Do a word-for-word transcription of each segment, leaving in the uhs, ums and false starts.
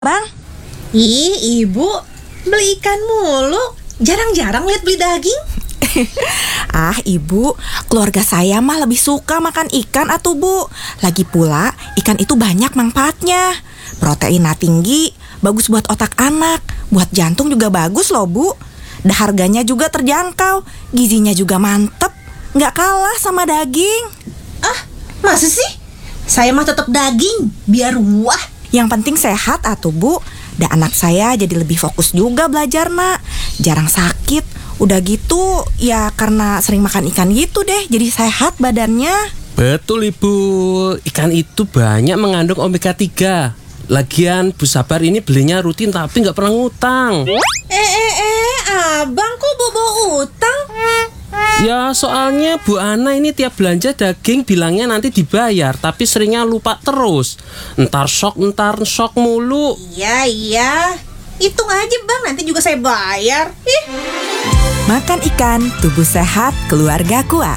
Bang? Ih, ibu, beli ikan mulu. Jarang-jarang lihat beli daging. Ah, ibu, keluarga saya mah lebih suka makan ikan atuh, Bu. Lagi pula, ikan itu banyak manfaatnya. Proteinnya tinggi, bagus buat otak anak, buat jantung juga bagus loh, Bu. Dan harganya juga terjangkau, gizinya juga mantep, nggak kalah sama daging. Ah, masa sih? Saya mah tetap daging, biar wah. Yang penting sehat atuh, Bu. Dan anak saya jadi lebih fokus juga belajar, nak. Jarang sakit. Udah gitu, ya karena sering makan ikan gitu deh, jadi sehat badannya. Betul, Ibu. Ikan itu banyak mengandung omega tiga. Lagian Bu Sabar ini belinya rutin tapi nggak pernah ngutang. Eh, eh, eh, abang kok bobo utang? Ya soalnya Bu Ana ini tiap belanja daging bilangnya nanti dibayar, tapi seringnya lupa terus. Entar sok, entar sok mulu. Iya, iya. Hitung aja bang, nanti juga saya bayar. Ih. Makan ikan, tubuh sehat, keluarga kuat.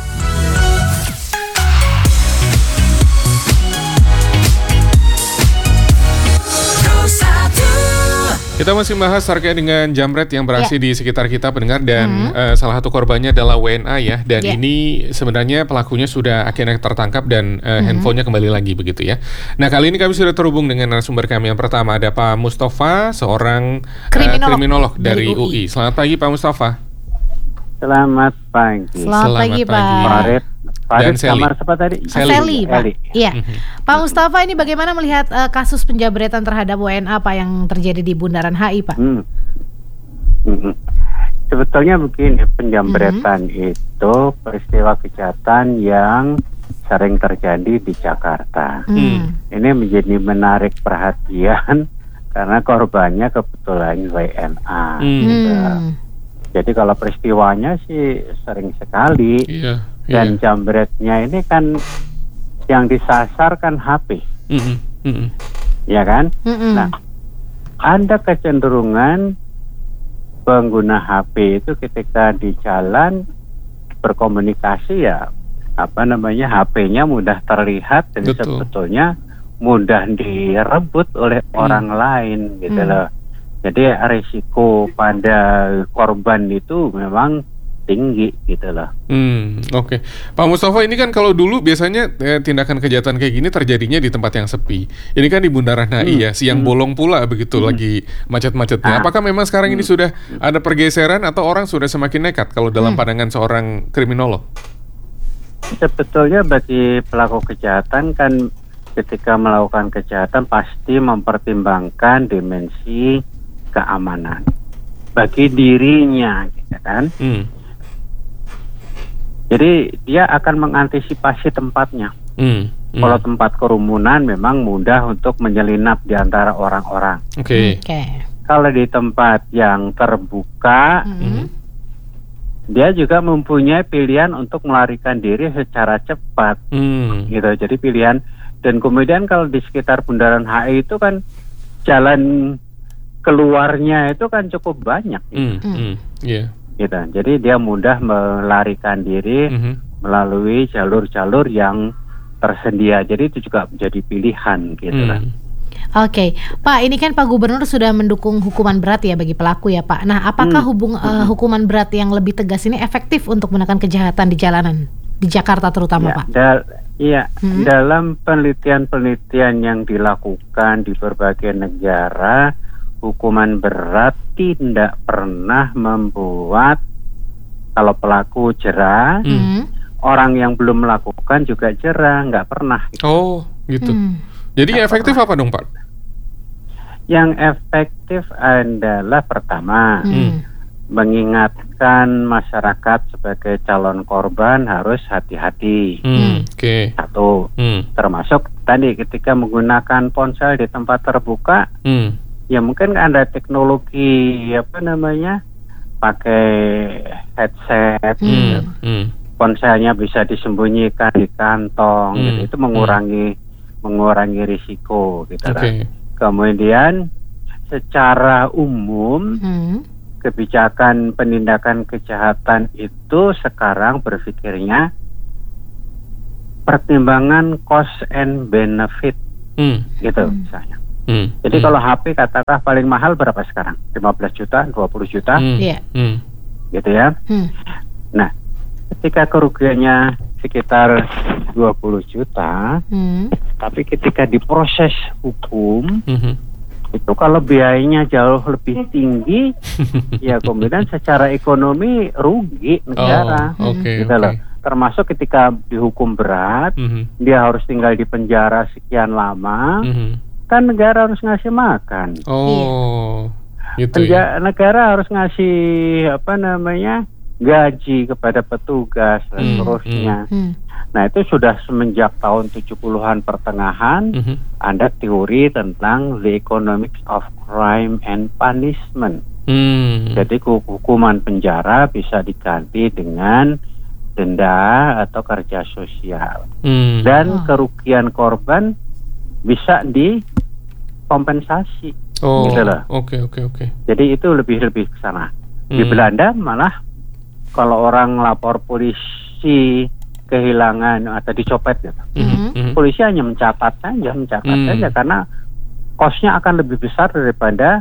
Kita masih bahas terkait dengan jambret yang beraksi yeah. di sekitar kita pendengar dan Mm-hmm. uh, salah satu korbannya adalah W N A ya. Dan Yeah. ini sebenarnya pelakunya sudah akhirnya tertangkap dan uh, Mm-hmm. handphonenya kembali lagi begitu ya. Nah kali ini kami sudah terhubung dengan narasumber kami yang pertama, ada Pak Mustafa, seorang uh, Kriminolog kriminolog dari, dari U I. U I. Selamat pagi Pak Mustafa. Selamat pagi. Selamat, Selamat pagi, pagi. Pak. Farid, Farid Dan Sally. kamar siapa tadi? Sally. Sally, Pak. Sally. Iya. Pak Mustafa, ini bagaimana melihat uh, kasus penjabretan terhadap W N A Pak yang terjadi di Bundaran H I, Pak? Hmm. Hmm. Sebetulnya begini, penjambretan itu peristiwa kejahatan yang sering terjadi di Jakarta. Hmm. Ini menjadi menarik perhatian karena korbannya kebetulan W N A. Hmm. Hmm. Jadi kalau peristiwanya sih sering sekali. Iya. Dan iya. jambretnya ini kan yang disasar kan H P, Mm-mm, mm-mm. ya kan? Mm-mm. Nah, ada kecenderungan pengguna H P itu ketika di jalan berkomunikasi ya apa namanya H P-nya mudah terlihat dan Betul. sebetulnya mudah direbut oleh Hmm. orang lain gitu Hmm. loh. Jadi risiko pada korban itu memang tinggi gitu loh. Hmm, oke. Pak Mustafa, ini kan kalau dulu biasanya eh, tindakan kejahatan kayak gini terjadinya di tempat yang sepi. Ini kan di Bundaran H I Hmm. ya, siang Hmm. bolong pula begitu lagi macet-macetnya. Ah. Apakah memang sekarang ini sudah ada pergeseran atau orang sudah semakin nekat kalau dalam Hmm. pandangan seorang kriminolog? Sebetulnya bagi pelaku kejahatan kan ketika melakukan kejahatan pasti mempertimbangkan dimensi keamanan bagi dirinya, gitu kan? Hmm. Jadi dia akan mengantisipasi tempatnya. Hmm. hmm. Kalau tempat kerumunan memang mudah untuk menyelinap di antara orang-orang. Oke. Oke. Kalau di tempat yang terbuka, Hmm. dia juga mempunyai pilihan untuk melarikan diri secara cepat. Hmm. Gitu. Jadi pilihan, dan kemudian kalau di sekitar Bundaran H I itu kan jalan keluarnya itu kan cukup banyak gitu. Hmm. Hmm. Iya. Gitu. Jadi dia mudah melarikan diri Mhm. melalui jalur-jalur yang tersedia. Jadi itu juga menjadi pilihan gitu lah. Hmm. Oke, Pak, ini kan Pak Gubernur sudah mendukung hukuman berat ya bagi pelaku ya, Pak. Nah, apakah Hmm. hubung eh, hukuman berat yang lebih tegas ini efektif untuk menekan kejahatan di jalanan di Jakarta terutama, Ya, Pak? da- iya, Hmm. dalam penelitian-penelitian yang dilakukan di berbagai negara, hukuman berat tidak pernah membuat kalau pelaku jerah, Hmm. Hmm. orang yang belum melakukan juga jerah, nggak pernah. Gitu. Oh, gitu. Hmm. Jadi yang efektif apa dong, Pak? Yang efektif adalah pertama, Hmm. mengingatkan masyarakat sebagai calon korban harus hati-hati. Hmm. Oke. Satu, Hmm. termasuk tadi ketika menggunakan ponsel di tempat terbuka, Hmm. ya mungkin ada teknologi apa namanya, pakai headset, Hmm. gitu. Hmm. Ponselnya bisa disembunyikan di kantong, Hmm. gitu. Itu mengurangi mengurangi risiko, gitu. Oke. kan. Kemudian secara umum Hmm. kebijakan penindakan kejahatan itu sekarang berpikirnya pertimbangan cost and benefit Hmm. gitu Hmm. misalnya. Hmm. Jadi Hmm. kalau H P katakanlah paling mahal berapa sekarang? lima belas juta, dua puluh juta, Hmm. Iya. Hmm. gitu ya. Hmm. Nah, ketika kerugiannya sekitar dua puluh juta, Hmm. tapi ketika diproses hukum, Mhm. itu kalau biayanya jauh lebih tinggi, ya kemudian secara ekonomi rugi negara. Oh, oke, gitu oke. loh. Termasuk ketika dihukum berat, Mhm. dia harus tinggal di penjara sekian lama, Mhm. kan negara harus ngasih makan. Oh, gitu ya. Penja- negara harus ngasih apa namanya gaji kepada petugas dan Hmm, seterusnya. Hmm. Nah, itu sudah semenjak tahun tujuh puluhan pertengahan Mhm. ada teori tentang the economics of crime and punishment. Hmm. Jadi hu- hukuman penjara bisa diganti dengan denda atau kerja sosial, Hmm. dan Oh. kerugian korban bisa dikompensasi. Oh, gitu loh. oke oke oke. Jadi itu lebih lebih ke sana. Di Hmm. Belanda malah kalau orang lapor polisi kehilangan atau dicopet gitu, Mhm. Mhm. polisi hanya mencatat saja, mencatat Hmm. saja karena kosnya akan lebih besar daripada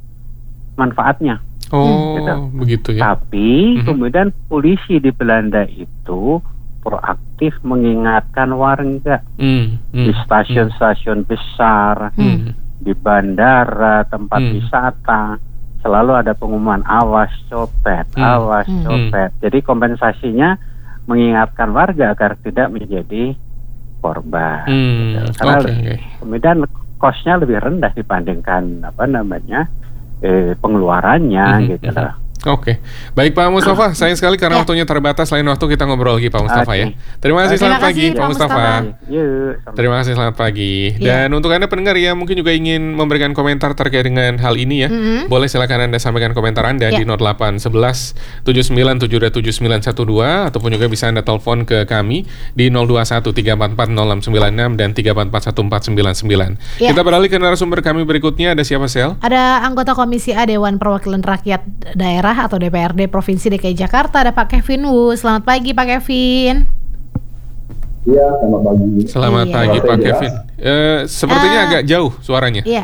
manfaatnya. Oh, Gitu. begitu ya. Tapi Mhm. kemudian polisi di Belanda itu proaktif mengingatkan warga Hmm. di Hmm. stasiun-stasiun besar, Hmm. di bandara, tempat Hmm. wisata, selalu ada pengumuman awas copet, Hmm. awas Hmm. copet. Jadi kompensasinya mengingatkan warga agar tidak menjadi korban. Hmm. Gitu. Karena Oke oke. kemudian kosnya lebih rendah dibandingkan apa namanya eh, pengeluarannya Mhm, gitu mhm. loh. Oke, baik Pak Mustafa, sayang sekali karena Ya. waktunya terbatas. Lain waktu kita ngobrol lagi Pak Mustafa Oke. ya. Terima kasih, Terima selamat kasih, pagi Pak Pak Mustafa. Mustafa. Yuk, sampai Terima kasih, selamat pagi. Ya. Dan untuk Anda pendengar yang mungkin juga ingin memberikan komentar terkait dengan hal ini ya, Mhm. boleh silakan Anda sampaikan komentar Anda Ya. di nol delapan sebelas tujuh sembilan tujuh dua tujuh sembilan satu dua ataupun juga bisa Anda telepon ke kami di nol dua satu tiga empat empat nol enam sembilan enam dan tiga empat empat satu empat sembilan sembilan. Ya. Kita beralih ke narasumber kami berikutnya. Ada siapa, Sel? Ada anggota Komisi A Dewan Perwakilan Rakyat Daerah atau D P R D Provinsi D K I Jakarta, ada Pak Kevin Wu. Selamat pagi Pak Kevin. Iya, selamat pagi. Selamat Iya. pagi Pak Jelas. Kevin. Eh, sepertinya Ah. agak jauh suaranya. Iya.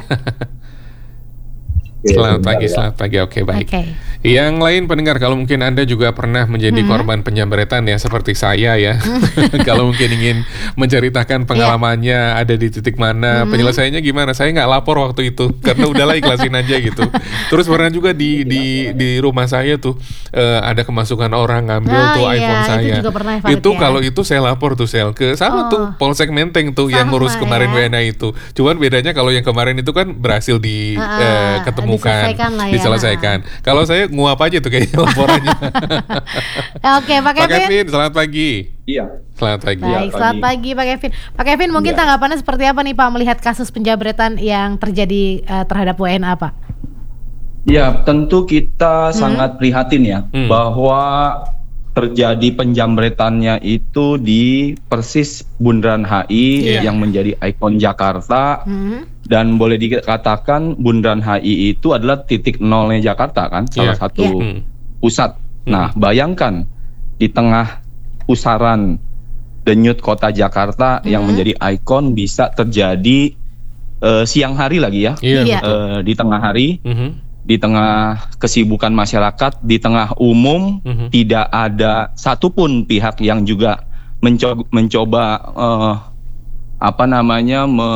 Oke, Selamat sebentar pagi, ya. selamat pagi. Oke, baik. Oke. Yang lain pendengar, kalau mungkin Anda juga pernah menjadi Hmm. korban penjamretan ya seperti saya ya. Kalau mungkin ingin menceritakan pengalamannya ada di titik mana, Hmm. penyelesaiannya gimana? Saya nggak lapor waktu itu karena udahlah ikhlasin aja gitu. Terus pernah juga di di di rumah saya tuh eh, ada kemasukan orang ngambil Ah, tuh iya, iPhone itu saya. juga pernah ya, Farid, Itu ya. kalau itu saya lapor tuh Sel ke sama Oh. tuh Polsek Menteng tuh yang Sama ngurus kemarin ya. W N A itu. Cuman bedanya kalau yang kemarin itu kan berhasil di Ah, eh, ketemukan, diselesaikan lah ya. diselesaikan. Kalau saya nguap aja tuh kayaknya laporannya. Oke, Pak Pak Kevin. Kevin, selamat pagi. Iya. Selamat pagi. Baik, Iya, selamat pagi. pagi Pak Kevin. Pak Kevin, mungkin Iya. tanggapannya seperti apa nih Pak melihat kasus penjabretan yang terjadi eh, terhadap W N A Pak? Ya, tentu kita Hmm. sangat prihatin ya Hmm. bahwa terjadi penjamretannya itu di persis Bundaran H I Iya. yang menjadi ikon Jakarta, Hmm. dan boleh dikatakan Bundaran H I itu adalah titik nolnya Jakarta kan, salah Iya. satu Iya. Hmm. pusat. Nah, bayangkan di tengah pusaran denyut kota Jakarta yang Hmm. menjadi ikon bisa terjadi eh, siang hari lagi ya, Iya, Iya. betul. eh, di tengah hari, Mhm. di tengah kesibukan masyarakat, di tengah umum, Mhm. tidak ada satupun pihak yang juga mencoba, mencoba eh, apa namanya me,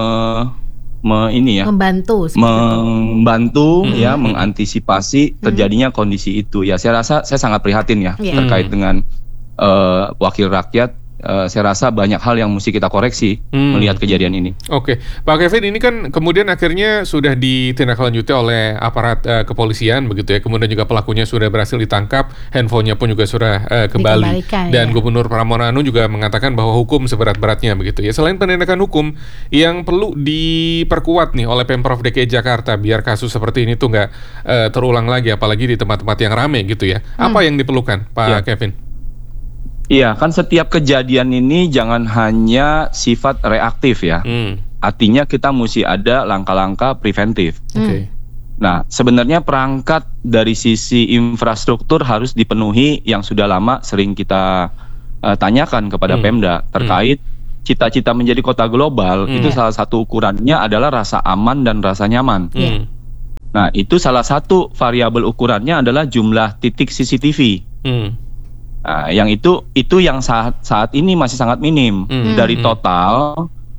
me- ini ya Membantu seperti itu. membantu Mhm. ya mengantisipasi terjadinya kondisi itu. Ya, saya rasa saya sangat prihatin ya Iya. terkait dengan eh, wakil rakyat. Eh, saya rasa banyak hal yang mesti kita koreksi Hmm. melihat kejadian ini. Oke, Pak Kevin, ini kan kemudian akhirnya sudah ditindaklanjuti oleh aparat eh, kepolisian begitu ya. Kemudian juga pelakunya sudah berhasil ditangkap, handphonenya pun juga sudah eh, kembali. Dikembalikan, Dan ya. Gubernur Pramono juga mengatakan bahwa hukum seberat-beratnya begitu ya. Selain penindakan hukum yang perlu diperkuat nih oleh Pemprov D K I Jakarta biar kasus seperti ini tuh nggak eh, terulang lagi, apalagi di tempat-tempat yang ramai gitu ya. Apa yang diperlukan, Pak Ya. Kevin? Iya, kan setiap kejadian ini jangan hanya sifat reaktif ya. Hmm. Artinya kita mesti ada langkah-langkah preventif. Oke. Nah, sebenarnya perangkat dari sisi infrastruktur harus dipenuhi yang sudah lama sering kita eh, tanyakan kepada Hmm. Pemda terkait cita-cita menjadi kota global, Hmm. itu salah satu ukurannya adalah rasa aman dan rasa nyaman. Hmm. Nah, itu salah satu variabel ukurannya adalah jumlah titik C C T V. Hmm. Nah, yang itu itu yang saat saat ini masih sangat minim. Hmm. Dari Hmm. total,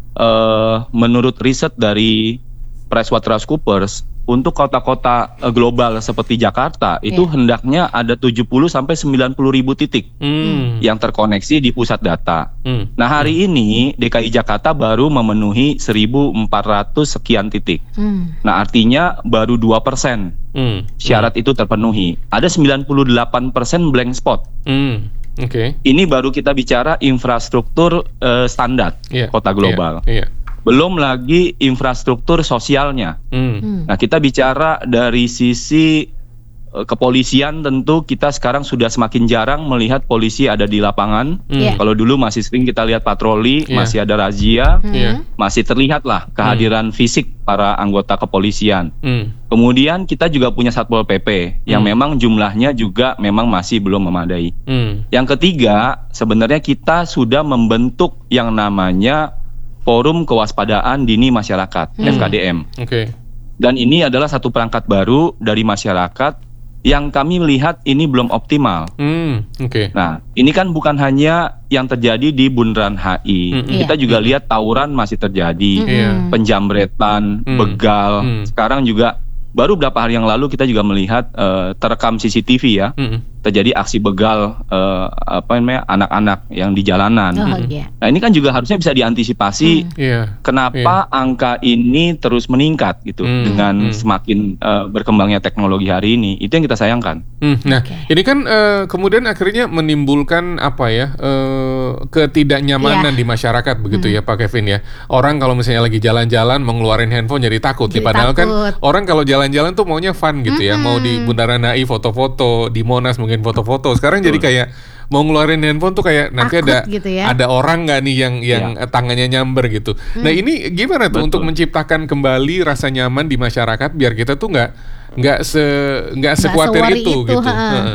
eh, menurut riset dari PricewaterhouseCoopers, untuk kota-kota eh, global seperti Jakarta itu Iya. hendaknya ada tujuh puluh sampai sembilan puluh ribu titik Hmm. yang terkoneksi di pusat data. Hmm. Nah, hari ini D K I Jakarta baru memenuhi seribu empat ratus sekian titik. Hmm. Nah, artinya baru dua persen Hmm. syarat itu terpenuhi. Ada sembilan puluh delapan persen blank spot. Hmm. Oke. Ini baru kita bicara infrastruktur eh, standar Iya. kota global. Iya. Iya. Belum lagi infrastruktur sosialnya. Hmm. Hmm. Nah, kita bicara dari sisi eh, kepolisian, tentu kita sekarang sudah semakin jarang melihat polisi ada di lapangan. Hmm. Iya. Kalau dulu masih sering kita lihat patroli, Iya. masih ada razia, Hmm. Iya. masih terlihat lah kehadiran fisik para anggota kepolisian. Hmm. Kemudian kita juga punya Satpol P P yang Hmm. memang jumlahnya juga memang masih belum memadai. Hmm. Yang ketiga, sebenarnya kita sudah membentuk yang namanya Forum Kewaspadaan Dini Masyarakat, Hmm. F K D M. Oke. Dan ini adalah satu perangkat baru dari masyarakat yang kami lihat ini belum optimal. Hmm. Oke. Nah, ini kan bukan hanya yang terjadi di Bundaran H I. Hmm. Kita juga lihat tawuran masih terjadi, Hmm. Iya. penjambretan, Hmm. begal. Hmm. Sekarang juga baru beberapa hari yang lalu kita juga melihat eh, terekam C C T V ya, Hmm. terjadi aksi begal eh, apa namanya anak-anak yang di jalanan. Oh, Hmm. iya. Nah, ini kan juga harusnya bisa diantisipasi. Iya. Kenapa angka ini terus meningkat gitu Hmm, dengan hmm. semakin eh, berkembangnya teknologi hari ini? Itu yang kita sayangkan. Hmm, nah, Oke. ini kan eh, kemudian akhirnya menimbulkan apa ya eh, ketidaknyamanan Iya. di masyarakat begitu ya Pak Kevin ya. Orang kalau misalnya lagi jalan-jalan mau ngeluarin handphone jadi takut nih. Jadi Padahal kan takut. orang kalau jalan-jalan tuh maunya fun gitu ya. Mau di Bundaran H I foto-foto, di Monas mungkin foto-foto. Sekarang jadi kayak mau ngeluarin handphone tuh kayak nanti Takut ada gitu ya. ada orang nggak nih yang yang eh, tangannya nyamber gitu. Nah ini gimana tuh Betul. untuk menciptakan kembali rasa nyaman di masyarakat biar kita tuh nggak nggak se nggak sekuatir se-worry itu, itu, gitu. ha. Heeh.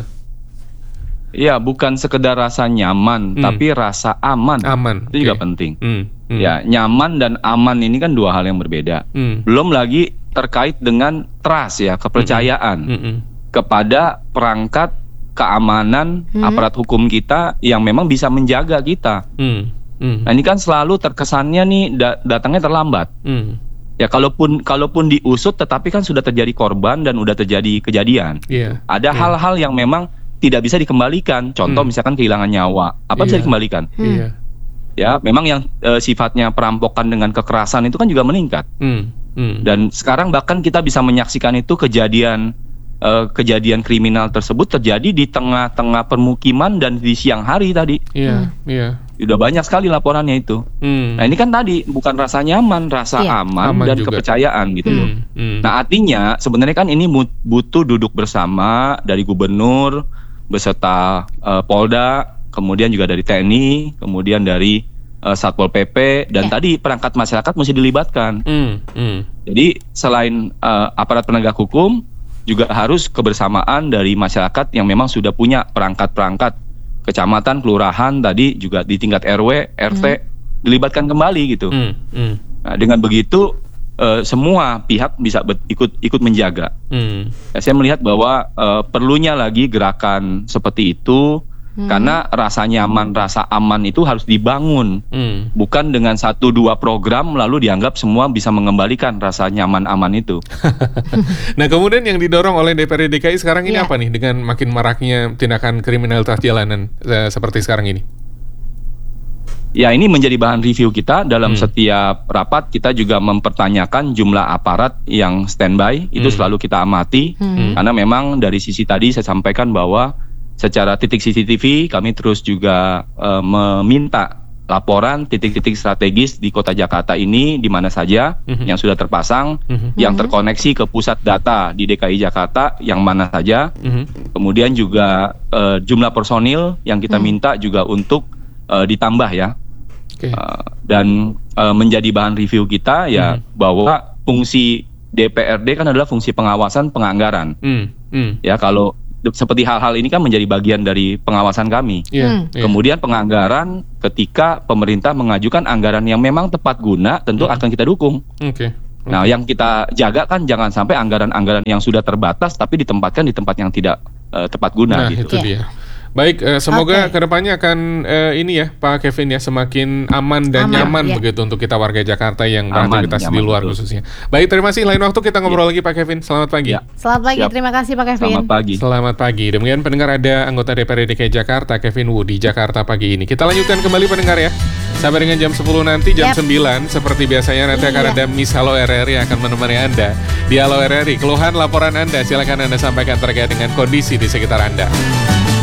Iya, bukan sekedar rasa nyaman, Hmm. tapi rasa aman. Aman. Itu juga Oke. penting. Hmm, hmm, Ya, nyaman dan aman ini kan dua hal yang berbeda. hmm, Belum lagi terkait dengan trust ya, kepercayaan hmm, hmm, kepada perangkat keamanan Hmm. aparat hukum kita yang memang bisa menjaga kita. hmm, hmm, Nah, ini kan selalu terkesannya nih da- datangnya terlambat. hmm. Ya, kalaupun kalaupun diusut tetapi kan sudah terjadi korban dan udah terjadi kejadian. Iya. Ada Iya. hal-hal yang memang tidak bisa dikembalikan. Contoh Hmm. misalkan kehilangan nyawa. Apa bisa Iya. dikembalikan? Hmm. Iya. Ya, memang yang eh, sifatnya perampokan dengan kekerasan itu kan juga meningkat. Hmm, hmm. Dan sekarang bahkan kita bisa menyaksikan itu kejadian eh, kejadian kriminal tersebut terjadi di tengah-tengah permukiman dan di siang hari tadi. Iya, iya. Udah banyak sekali laporannya itu. Hmm. Nah, ini kan tadi bukan rasa nyaman, rasa Iya. aman, Aman dan juga. kepercayaan gitu loh. Hmm, hmm. Nah, artinya sebenarnya kan ini mut- butuh duduk bersama dari gubernur beserta eh, Polda, kemudian juga dari T N I, kemudian dari eh, Satpol P P, dan Ya. tadi perangkat masyarakat mesti dilibatkan. Hmm, hmm. Jadi selain eh, aparat penegak hukum, juga harus kebersamaan dari masyarakat yang memang sudah punya perangkat-perangkat kecamatan, kelurahan, tadi juga di tingkat R W, R T, dilibatkan kembali gitu. Hmm, hmm. Nah, dengan begitu eh, semua pihak bisa bet- ikut ikut menjaga. Hmm. Ya, saya melihat bahwa eh, perlunya lagi gerakan seperti itu karena rasa nyaman, rasa aman itu harus dibangun, Hmm. bukan dengan satu dua program lalu dianggap semua bisa mengembalikan rasa nyaman aman itu. Nah kemudian yang didorong oleh D P R D D K I sekarang ini Iya. apa nih dengan makin maraknya tindakan kriminalitas jalanan eh, seperti sekarang ini? Ya, ini menjadi bahan review kita dalam Hmm. setiap rapat. Kita juga mempertanyakan jumlah aparat yang standby, itu Hmm. selalu kita amati. Hmm. Karena memang dari sisi tadi saya sampaikan bahwa secara titik C C T V kami terus juga eh, meminta laporan titik-titik strategis di kota Jakarta ini di mana saja Mhm. yang sudah terpasang, Mhm. yang terkoneksi ke pusat data di D K I Jakarta yang mana saja. Mhm. Kemudian juga eh, jumlah personil yang kita Hmm. minta juga untuk eh, ditambah ya. Oke. Uh, dan uh, menjadi bahan review kita ya Hmm. bahwa fungsi D P R D kan adalah fungsi pengawasan penganggaran. Hmm. Hmm. Ya, kalau seperti hal-hal ini kan menjadi bagian dari pengawasan kami. Iya, Hmm. iya. Kemudian penganggaran ketika pemerintah mengajukan anggaran yang memang tepat guna, tentu Hmm. akan kita dukung. Oke. Nah, yang kita jaga kan jangan sampai anggaran-anggaran yang sudah terbatas tapi ditempatkan di tempat yang tidak eh, tepat guna Nah, gitu. itu Iya. dia. Baik, eh, semoga Oke. kedepannya akan eh, ini ya Pak Kevin ya semakin aman dan Aman, nyaman ya. begitu untuk kita warga Jakarta yang Aman, beraktivitas di nyaman, luar betul. khususnya. Baik, terima kasih. Lain waktu kita ngobrol lagi Pak Kevin. Selamat pagi. Ya. Selamat pagi, Siap. terima kasih Pak Kevin. Selamat pagi. Selamat pagi. Demikian pendengar, ada anggota D P R D D K I Jakarta Kevin Wu di Jakarta pagi ini. Kita lanjutkan kembali pendengar ya. Sampai dengan jam sepuluh nanti, jam Yap. sembilan seperti biasanya nanti akan Iya. ada Miss Halo R R I yang akan menemani Anda. Di Halo R R I, keluhan laporan Anda silakan Anda sampaikan terkait dengan kondisi di sekitar Anda.